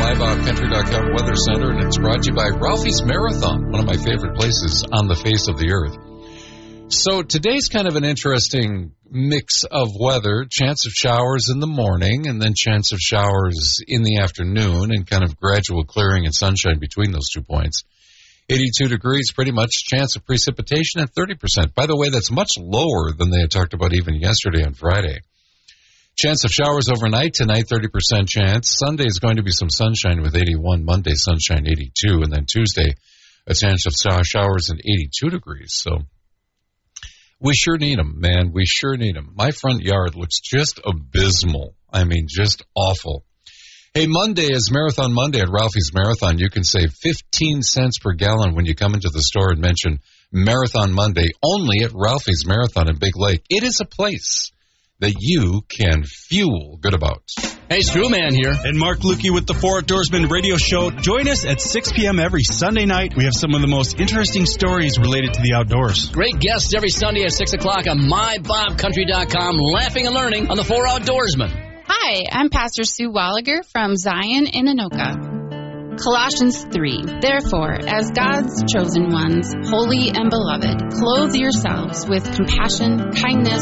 MyBobCountry.com Weather Center, and it's brought to you by Ralphie's Marathon, one of my favorite places on the face of the earth. So today's kind of an interesting mix of weather, chance of showers in the morning, and then chance of showers in the afternoon, and kind of gradual clearing and sunshine between those 2 points. 82 degrees, pretty much, chance of precipitation at 30%. By the way, that's much lower than they had talked about even yesterday on Friday. Chance of showers overnight, tonight 30% chance. Sunday is going to be some sunshine with 81. Monday, sunshine 82. And then Tuesday, a chance of showers at 82 degrees. So we sure need them, man. We sure need them. My front yard looks just abysmal. I mean, just awful. Hey, Monday is Marathon Monday at Ralphie's Marathon. You can save 15 cents per gallon when you come into the store and mention Marathon Monday only at Ralphie's Marathon in Big Lake. It is a place that you can fuel good about. Hey, Screwman here. And Mark Lukey with the 4 Outdoorsmen radio show. Join us at 6 p.m. every Sunday night. We have some of the most interesting stories related to the outdoors. Great guests every Sunday at 6 o'clock on MyBobCountry.com, laughing and learning on the 4 Outdoorsmen. Hi, I'm Pastor Sue Walliger from Zion in Anoka. Colossians 3. Therefore, as God's chosen ones, holy and beloved, clothe yourselves with compassion, kindness,